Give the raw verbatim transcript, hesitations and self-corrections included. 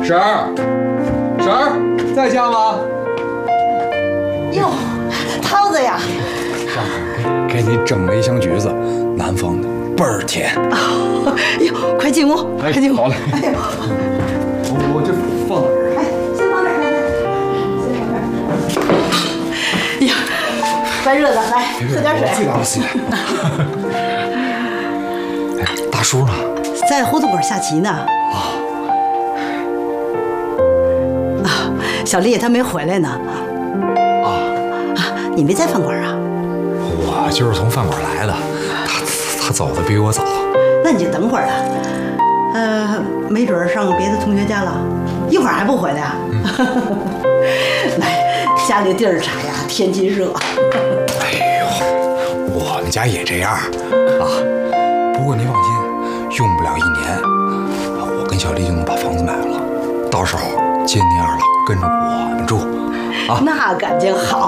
婶儿，婶儿，在家吗？ 哟，桃子呀！ 婶儿，给你蒸了一箱橘子，南方的，倍儿甜。 哦，哟，快进屋，快进屋。 好嘞。 哎呦， 我我这放哪儿？ 哎，先放这儿，先放这儿。呀，快热的，来喝点水。 自己打不起来。哎，大叔呢？ 在胡同口下棋呢。啊。啊，小丽她没回来呢。 啊。 啊，你没在饭馆啊？ 我就是从饭馆来的，他他走的比我早。 那你就等会儿了。呃，没准上别的同学家了，一会儿还不回来啊？嗯、来，家里地儿窄呀，天气热。 哎呦，我们家也这样啊。不过你放心，用不了一年，我跟小丽就能把房子买了。到时候接你二老跟着我们住，啊， 那感情好。